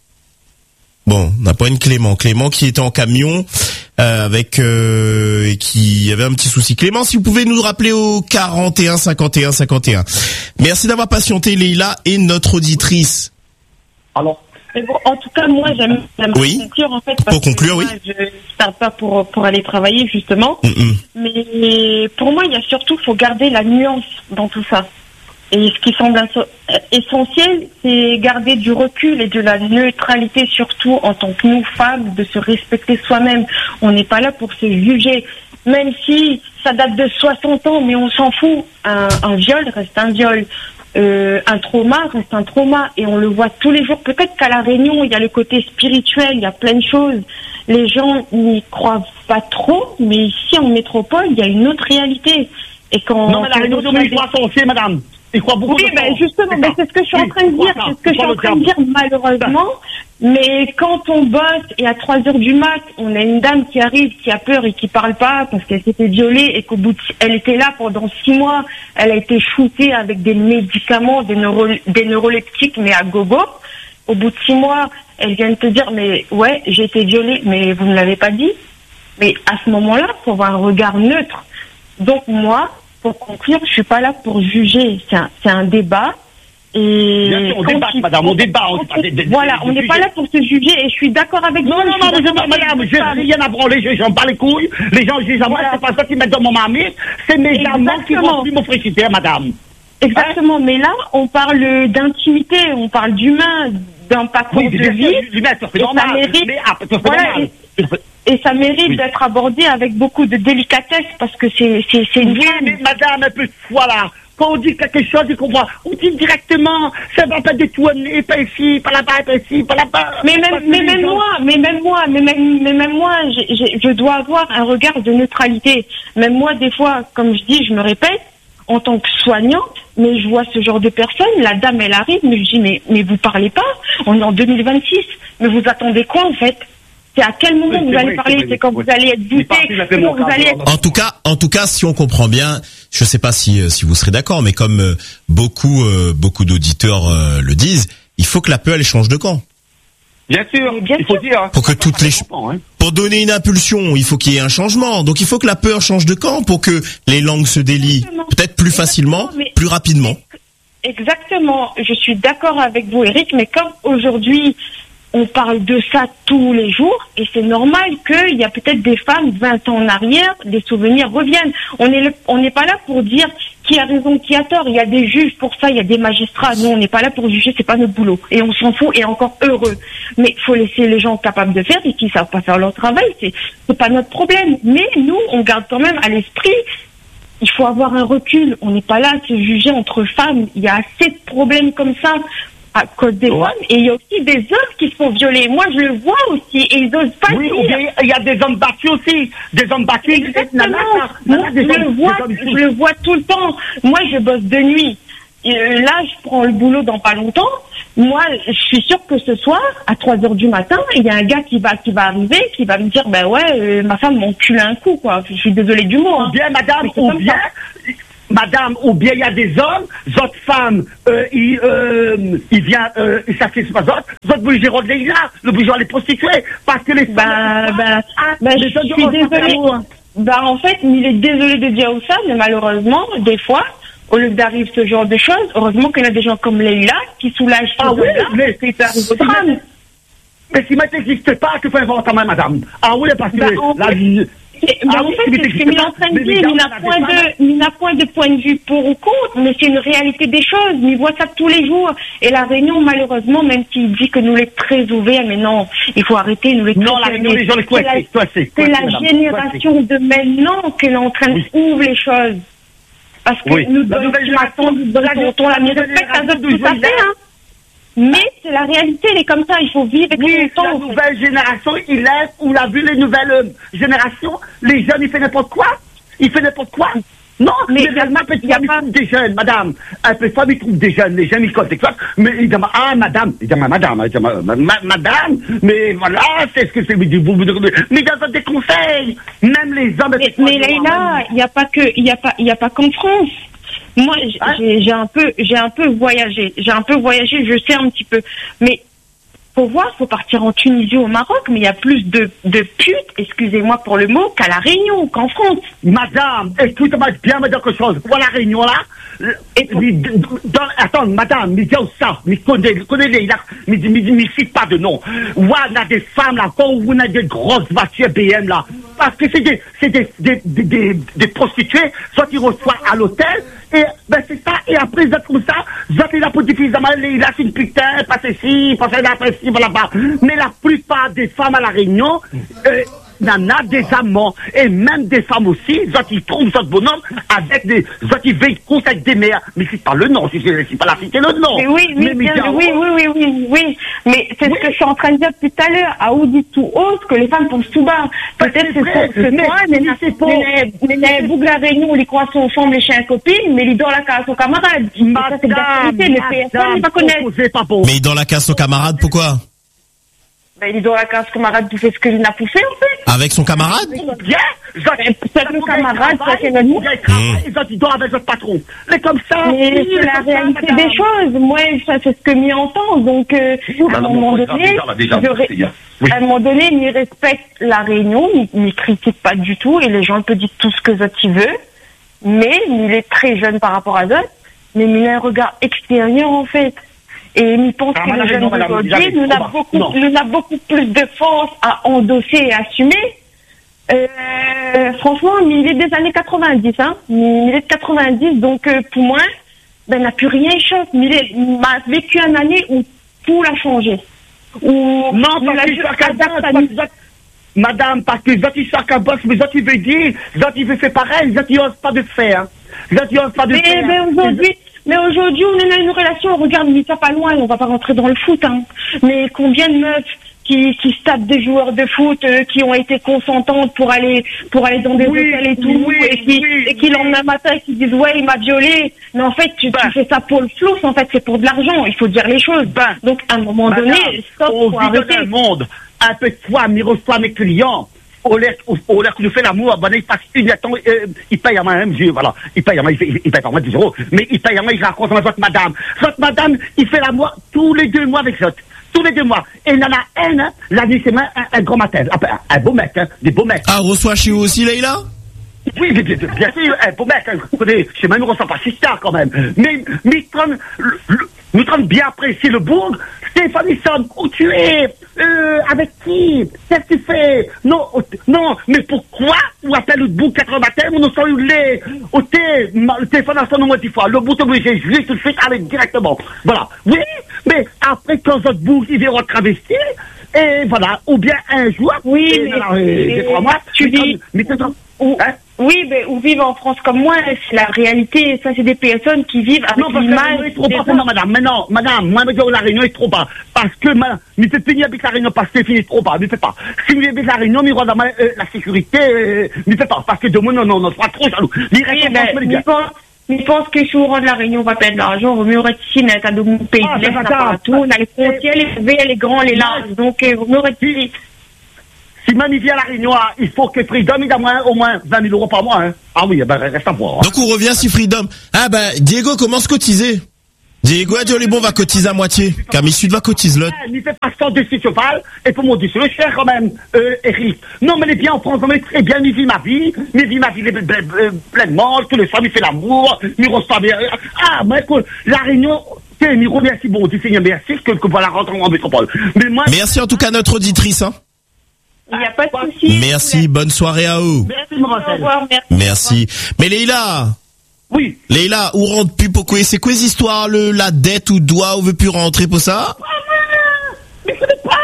Bon, on n'a pas une Clément. Clément qui était en camion euh, avec euh, et qui avait un petit souci. Clément, si vous pouvez nous rappeler au quarante et un cinquante et un cinquante et un. Merci d'avoir patienté, Leïla et notre auditrice. Alors, Mais bon, en tout cas, moi, j'aime, j'aimerais Oui. conclure, en fait. Parce Pour conclure, que moi, oui. Je ne tarde pas pour, pour aller travailler, justement. Mm-mm. Mais pour moi, il y a surtout, faut garder la nuance dans tout ça. Et ce qui semble inso- essentiel, c'est garder du recul et de la neutralité, surtout en tant que nous, femmes, de se respecter soi-même. On n'est pas là pour se juger. Même si ça date de soixante ans, mais on s'en fout. Un, un viol reste un viol. Euh, un trauma reste un trauma. Et on le voit tous les jours. Peut-être qu'à La Réunion, il y a le côté spirituel, il y a plein de choses. Les gens n'y croient pas trop, mais ici, en métropole, il y a une autre réalité. Et quand non, mais la réunion de mes droits sont aussi, madame. Il croit beaucoup oui, de ben temps. justement, C'est ben ça. c'est ce que je suis en Oui, train de dire. voilà, C'est ce que je suis en le train de dire, terme. malheureusement. Mais quand on bosse et à trois heures du mat, on a une dame qui arrive, qui a peur et qui parle pas parce qu'elle s'était violée et qu'au bout de, elle était là pendant six mois, elle a été shootée avec des médicaments, des, neuro, des neuroleptiques, mais à gogo. Au bout de six mois, elle vient de te dire, mais ouais, j'ai été violée, mais vous ne l'avez pas dit. Mais à ce moment-là, il faut avoir un regard neutre. Donc moi, pour conclure, je suis pas là pour juger. C'est un, c'est un débat. Et bien sûr, on débat, il, madame, on débat. On, on, on, voilà, on n'est pas là pour se juger et je suis d'accord avec vous. Non, non, non, mais madame, j'ai rien à branler, j'en bats les couilles. Les gens jugent à moi, c'est pas ça qu'ils mettent dans mon marmite, c'est mes amants qui remplissent mon frigidaire, madame. Exactement, mais là, on parle d'intimité, on parle d'humain, d'un parcours oui, de vie. L'humain, ça fait normal. Mérite, mais, ah, ça fait voilà, normal. Et, et ça mérite oui. d'être abordé avec beaucoup de délicatesse parce que c'est, c'est, c'est une oui, mais madame, un peu de foi là. Quand on dit quelque chose, on comprend. On dit directement, ça va pas détourner, pas ici, pas là-bas, pas ici, pas là-bas. Mais même, mais même gens. moi, mais même moi, mais même, mais même moi, j'ai, j'ai, je dois avoir un regard de neutralité. Même moi, des fois, comme je dis, je me répète, en tant que soignante, mais je vois ce genre de personnes, la dame, elle arrive, mais je dis, mais, mais vous parlez pas, on est en deux mille vingt-six, mais vous attendez quoi, en fait? C'est à quel moment oui, vous allez vrai, parler, c'est, c'est quand oui. vous allez être buté, quand vous allez être... En tout cas, en tout cas, si on comprend bien, je sais pas si, si vous serez d'accord, mais comme euh, beaucoup, euh, beaucoup d'auditeurs euh, le disent, il faut que la peur, elle change de camp. Bien sûr, bien il faut sûr. dire. Pour que toutes les, hein. pour donner une impulsion, il faut qu'il y ait un changement. Donc il faut que la peur change de camp pour que les langues se délient Exactement. peut-être plus Exactement, facilement, mais, plus rapidement. Exactement. Je suis d'accord avec vous, Eric, mais comme aujourd'hui, on parle de ça tous les jours et c'est normal qu'il y a peut-être des femmes vingt ans en arrière, des souvenirs reviennent. On est le, on n'est pas là pour dire qui a raison, qui a tort. Il y a des juges pour ça, il y a des magistrats. Nous, on n'est pas là pour juger, c'est pas notre boulot. Et on s'en fout et encore heureux. Mais il faut laisser les gens capables de faire et qui savent pas faire leur travail, c'est, c'est pas notre problème. Mais nous, on garde quand même à l'esprit, il faut avoir un recul. On n'est pas là à se juger entre femmes. Il y a assez de problèmes comme ça à cause des ouais. femmes, et il y a aussi des hommes qui se font violer. Moi, je le vois aussi, et ils osent pas oui, dire. Il y a des hommes battus aussi, des hommes battus. Exactement. Moi, je le vois, je le vois tout le temps. Moi, je bosse de nuit. Et là, je prends le boulot dans pas longtemps. Moi, je suis sûre que ce soir, à trois heures du matin, il y a un gars qui va, qui va arriver, qui va me dire, ben ouais, euh, ma femme m'encule un coup, quoi. Je suis désolée du mot. Ou bien, madame, ou bien, ça. Madame, ou bien il y a des hommes, d'autres femmes, euh, ils, euh, ils viennent, euh, ils s'affichent pas d'autres, d'autres bouger les là, le bouger les prostituées, parce que les femmes, bah, bah, ah, bah, je suis désolée. Bah, en fait, il est désolé de dire ça, mais malheureusement, des fois, au lieu d'arriver ce genre de choses, heureusement qu'il y a des gens comme Leïla qui soulagent ah ces oui, hommes-là, mais c'est ça arrive au drame. Mais si ça n'existe pas, que faut inventer, madame? Ah oui, parce que bah, la vie... Mais ah, en oui, fait, c'est ce que Mila train de dire. Il n'a point de, il n'a point de point de vue pour ou contre, mais c'est une réalité des choses. Il voit ça tous les jours. Et la Réunion, malheureusement, même s'il dit que nous les très ouverts, mais non, il faut arrêter, nous les non, la Réunion, les gens les coincés, c'est la, c'est la génération de maintenant qu'elle est en train oui. d'ouvrir les choses. Parce que oui. nous donnons la mieux respecte à eux tout à fait, hein. Mais c'est la réalité, elle est comme ça, il faut vivre avec oui, son temps. La nouvelle génération, il est, on l'a vu, les nouvelles euh, générations, les jeunes, ils font n'importe quoi. Ils font n'importe quoi. Non, mais réellement, peu de femmes, ils trouvent des jeunes, madame. Un peu de femmes, ils trouvent des jeunes, les jeunes, ils comptent, mais ils disent, ah, madame, ils disent, madame, ils disent, madame, mais voilà, c'est ce que c'est, mais ils donnent des conseils. Même les hommes, mais, mais Leïla, il n'y a pas que, il n'y a pas, il n'y a pas qu'en France. Moi, j'ai, j'ai un peu, j'ai un peu voyagé. J'ai un peu voyagé, je sais un petit peu. Mais faut voir, faut partir en Tunisie, au Maroc, mais il y a plus de, de putes, excusez-moi pour le mot, qu'à la Réunion, qu'en France. Madame, écoute-moi bien me dire quelque chose. Voilà la Réunion là. Et pour... dans, attends, madame, mais dis ça, mais connais, connais les là, mais ne cite pas de nom. Ouais, on a des femmes là, quand on a des grosses voitures B M là, parce que c'est des, c'est des, des, des, des, des prostituées, soit ils reçoivent à l'hôtel, et ben c'est ça, et après ils comme ça, soit ils a pour des filles, il a une putain, pas ceci, pas cela, pas ceci, voilà pas. Mais la plupart des femmes à la Réunion, euh, il y en a des amants, et même des femmes aussi, soit ils trouvent ce bonhomme avec des, soit ils veillent compte avec des mères. Mais c'est pas le nom, si c'est pas la cité le nom. Mais oui, oui, mais bien, oui, oui, oui, oui, oui. Mais c'est oui. ce que je suis en train de dire tout à l'heure, à ou dit tout haut, que les femmes pensent tout bas. Peut-être que c'est toi, mais c'est pas, mais les boucles à Réunion, les croissants aux femmes, les chiens copines, mais ils dans la case aux camarades. Madame, mais personne ne va connaître. Mais dans la case aux camarades, pourquoi? Ben, il doit à ce camarade pouffer ce que il a pouffé, en fait. Avec son camarade? Bien, C'est le camarade, ça c'est notre Ils ils doivent avec votre patron. Mais comme ça. Mais c'est la réalité des choses. Moi, ça, c'est ce que m'y entend. Donc, euh, à un moment donné, je ré- à un moment donné, il respecte la réunion, il, il critique pas du tout, et les gens peuvent dire tout ce que Zot il veut. Mais, il est très jeune par rapport à Zot, mais il a un regard extérieur, en fait. Et il pense que les jeunes d'aujourd'hui, nous avons beaucoup, nous avons beaucoup plus de force à endosser et assumer. Euh, franchement, mais il est des années quatre-vingt-dix, hein. Il est de quatre-vingt-dix, donc euh, pour moi, ben, il n'a plus rien choc. Mais il, est, il a vécu une année où tout l'a changé. Où non, parce que ça, madame, parce que Zot il cherche un boss, mais Zot il veut dire, Zot il veut faire pareil, Zot il n'ose pas de faire. Zot il n'ose pas de mais, faire. Mais aujourd'hui, mais aujourd'hui, on est dans une relation, on regarde, mais ça pas loin, on va pas rentrer dans le foot, hein. Mais combien de meufs qui, qui se tapent des joueurs de foot, euh, qui ont été consentantes pour aller, pour aller dans des oui, hôtels et tout, oui, et qui, oui, et qui oui. le lendemain matin, qui disent, ouais, il m'a violé. Mais en fait, tu, ben, tu fais ça pour le flou, en fait, c'est pour de l'argent, il faut dire les choses. Ben, donc, à un moment madame, donné, stop, on faut vit arrêter. dans un monde, un peu de fois, mais reçoit mes clients. Au l'air, au l'air que je fais l'amour, ben, il passe une attend, euh, il paye à moi, même, je, voilà, il paye à moi, il, fait, il paye pas moi dix euros, mais il paye à moi, il raconte à votre madame. Votre madame, il fait l'amour tous les deux mois avec Zot. Tous les deux mois. Et il y en a un, hein, la nuit, c'est moi, un, un grand matin. Un, un beau mec, hein, des beaux mecs. Ah, reçoit chez vous aussi, Leïla? Oui, bien, bien, bien sûr, un beau mec, hein, vous connaissez, chez moi, nous, on s'en pas si tard, quand même. Mais, mais, nous sommes bien appréciés le bourg. Stéphanie Somme, où tu es? Euh, avec qui? Qu'est-ce que tu fais? Non, non, mais pourquoi? Ou appelle le bout quatre heures matin, ou nous sommes les, au thé, le téléphone à son nom dix fois. Le bout obligé, je vais tout de suite aller directement. Voilà. Oui, mais après, quand votre bout, il verra travestir, et voilà, ou bien un jour, oui, et, mais, alors, et, mais, trois mois, tu dis, mais, mais, ou, hein? Oui, mais ou vivent en France comme moi, c'est la réalité. Ça, c'est des personnes qui vivent avec non, parce l'image. que la est trop bas, non, madame, mais non, madame, moi, je dis, la Réunion est trop bas. Parce que, madame, ne fait finir avec la Réunion, parce que c'est fini trop bas, ne fait pas. Si vous avec la Réunion, mais dans euh, la sécurité, euh, ne fait pas. Parce que demain, non, non, non, c'est trop jaloux. Oui, mais, je pense que si on rentre de la Réunion, on va perdre de l'argent, on vaut mieux rester ici, on a de mon pays, ah, on n'a pas tout, on a les frontières, les verts, les grands, les larges, donc, il vaut mieux rester ici. Si même il vient à la Réunion, il faut que Freedom il a moins, au moins vingt mille euros par mois. Hein. Ah oui, ben reste à voir. Hein. Donc on revient si Freedom. Ah ben Diego commence à cotiser. Diego a dit les bons va cotiser à moitié. Camille Sud va cotiser l'autre. Il fait pas cent dessus cheval et pour mon dessus le cher quand même, euh, Eric. Non mais il est bien en France, mais très bien, il vit ma vie, il vit ma vie pleinement, tous les soirs il fait l'amour, il reçoit bien. Ah mais écoute, la Réunion. Il remercie bon, tu sais merci que que voilà rentrer en métropole. Mais moi. Merci en tout cas notre auditrice. Hein. Il n'y a pas de souci. Merci, bonne soirée à vous. Merci, Morandel. Au revoir, merci. Merci. Mais Leïla. Oui. Leïla, où rentre plus pourquoi? C'est quoi ces histoires, le, la dette ou doit, ou veut plus rentrer pour ça? Mais ce n'est pas!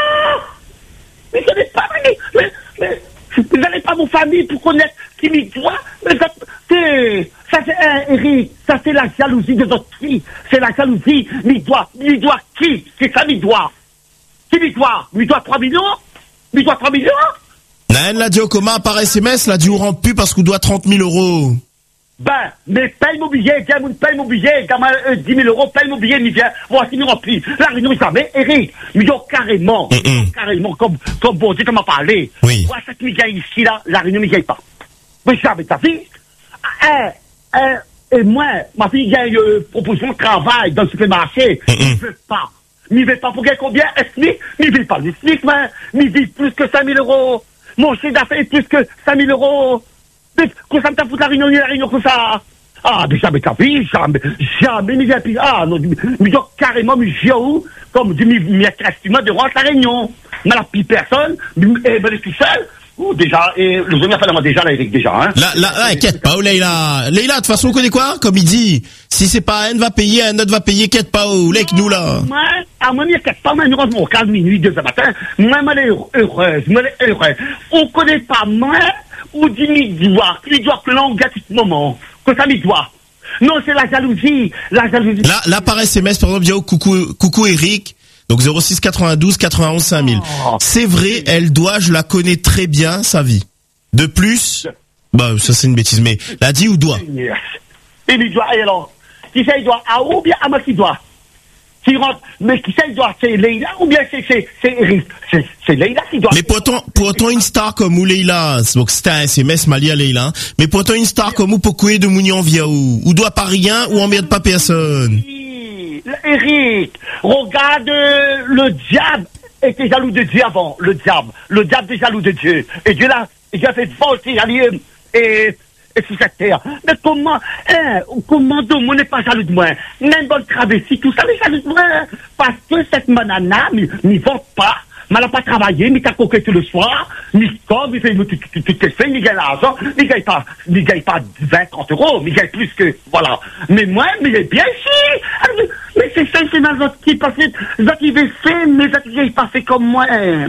Mais ce n'est pas! Mais, mais, mais, vous n'avez pas vos familles pour connaître qui m'y doit? Mais ça, c'est, ça c'est, euh, Eric, ça c'est la jalousie de votre fille. C'est la jalousie. M'y doit, m'y doit qui? C'est ça m'y doit. Qui m'y doit? M'y doit trois millions? Mais doit trois millions? Naël l'a dit au coma par S M S, l'a dit on rentre plus parce qu'on doit trente mille euros. Ben, mais paye mon billet, gamin, paye mon billet, gamin, euh, dix mille euros, paye mon billet, m'y vient, voici, m'y remplit. La Réunion, ça, mais Eric, m'y doit carrément, mm -mm. carrément, comme, comme bon Dieu, comme m'a parlé. Oui. Moi, cette m'y gagne ici, là, la Réunion, m'y gagne pas. Mais jamais, ta fille, hein, hein, et moi, ma fille gagne, euh, proposition de travail dans le supermarché, mm -mm. je veux pas. M'y vais pas pour gagner combien? Est-ce que m'y vais pas le SMIC, mais m'y vais plus que cinq mille euros. Mon chiffre d'affaires est plus que cinq mille euros. Mais, que ça me t'a foutu la Réunion, la Réunion, comme ça. Ah, mais jamais ta vie, jamais, jamais m'y vais plus. Ah, non, m'y dois carrément m'y vais où? Comme du m'y m'y de rentrer la Réunion. Mais la pire personne, et ben, je suis seul. Oh, déjà, et le jeune a fait la déjà, là, Eric, déjà, hein. Là, là, là, inquiète pas, oh, Leïla. Leïla, de toute façon, on connaît quoi? Comme il dit, si c'est pas un va payer, un autre va payer, inquiète pas, oh, avec nous, là. Moi, à moi, inquiète pas, moi, nous rentrons au quinze minuit, deux heures matin. Moi, moi, elle est heureuse, moi, elle est heureuse. On connaît pas, moi, ou dit mi-doigt, mi-doigt que l'on gâte ce moment. Que ça mi-doigt. Non, c'est la jalousie, la jalousie. Là, là, par S M S, par exemple, dit, oh, coucou, coucou, Eric. Donc zéro six quatre-vingt-douze quatre-vingt-onze cinq mille. Oh. C'est vrai, elle doit, je la connais très bien, sa vie. De plus, bah ça c'est une bêtise, mais l'a dit ou doit? Et lui doit, et alors, qui ça il doit, à ou bien à moi qui doit? qui rentre, mais qui c'est doit, c'est Leïla ou bien c'est, c'est, c'est Eric? C'est, c'est Leïla qui doit. Mais pourtant, pourtant une star comme ou Leïla, donc c'était un S M S mali à Leïla, hein. Mais pourtant une star comme ou pourquoi de Mounion via où? Ou doit pas rien, ou emmerde pas personne? Oui, Eric, regarde, euh, le diable était jaloux de Dieu avant, le diable. Le diable est jaloux de Dieu. Et Dieu l'a, il a fait volter, et, et, et sous cette terre. Mais comment, hein, comment donc, on n'est pas jaloux de moi? Même bonne travestie, tout ça, mais jaloux de moi. Parce que cette manana, n'y vante pas. Mais elle n'a pas travaillé, mais t'as coqué tout le soir, ni comme, il fait, tout, tout, tout est fait, il gagne l'argent, il gagne pas, il gagne pas vingt, trente euros, mais il gagne plus que, voilà. Mais moi, mais il est bien ici. Mais c'est ça, c'est dans l'autre qui passe, l'autre qui veut faire, mais l'autre qui n'est pas fait comme moi.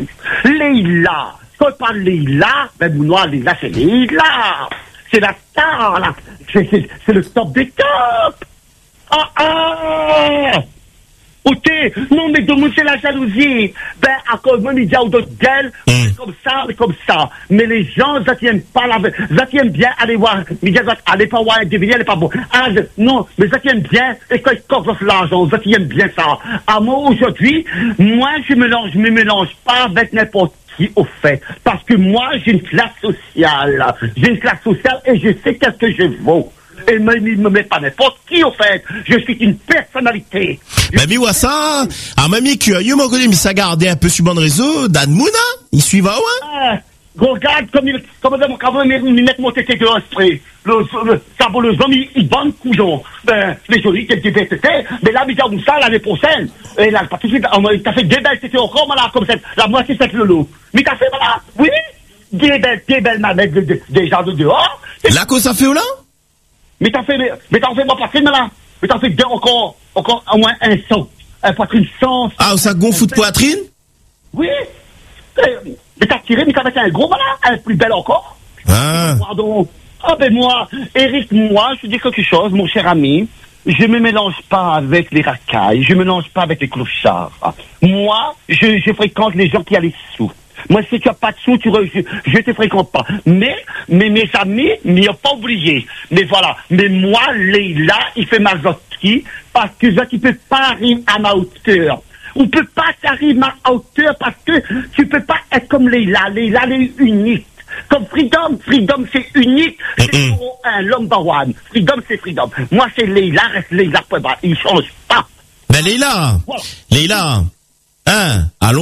Leïla. Quand je parle Leïla, ben, Mounoir, Leïla, c'est Leïla. C'est la star, là. C'est, c'est, c'est le top des tops. Ah, ah! Ok, non, mais de c'est la jalousie. Ben, à cause de médias ou d'autres d'elle, c'est comme ça, c'est comme ça. Mais les gens, ça tiennent pas la, ça tiennent bien aller voir, médias, allez pas voir, deviner, elle est pas bon. Ah, je, non, mais ça tiennent bien, et quand ils coffrent l'argent, ça tiennent bien ça. À moi, aujourd'hui, moi, je mélange, je me mélange pas avec n'importe qui, au fait. Parce que moi, j'ai une classe sociale. J'ai une classe sociale et je sais qu'est-ce que je vaux. Et même, il me met pas n'importe qui, au fait. Je suis une personnalité. Ben, mais ouais, ça, ah, mamie, curieux, moi, connais, mais ça gardait un peu sur bon réseau, Dan Mouna, il suit va, ouais? Ah, regarde, comme il, comme il, comme il, il met mon tété de l'esprit. Le, le, ça vaut le homme, il, il vend couillon. Ben, les jolis, quelques bêtes tétés, mais là, il dit, ça, l'année prochaine. Et là, pas tout de suite, il t'a fait des belles tétés encore, voilà, comme cette, la moitié, c'est le lot. Mais t'as fait, voilà, oui, des belles, des belles manettes, des gens de dehors. Là, quoi, ça fait où là? Mais t'as fait, mais t'as fait ma poitrine, là. Mais t'as fait deux, encore, encore, au moins un son. Un poitrine sans. Ah, ça gonfle de poitrine? Oui. Mais t'as tiré, mais t'as fait un gros, voilà. Un plus bel encore. Ah. Pardon. Ah, ben moi, Eric, moi, je dis quelque chose, mon cher ami. Je me mélange pas avec les racailles. Je me mélange pas avec les clochards. Moi, je, je fréquente les gens qui ont les sous. Moi, si tu n'as pas de sous, tu re, je, je te fréquente pas. Mais, mais mes amis, m'y ont pas oublié. Mais voilà. Mais moi, Leïla, il fait ma zotki, parce que ça, tu peux pas arriver à ma hauteur. On peut pas t'arriver à ma hauteur parce que tu peux pas être comme Leïla. Leïla, elle est unique. Comme Freedom, Freedom c'est unique, c'est numéro un, number one. Freedom c'est Freedom. Moi c'est Leïla, reste Leïla, il change pas. Ben Leïla, voilà. Leïla, hein, allons.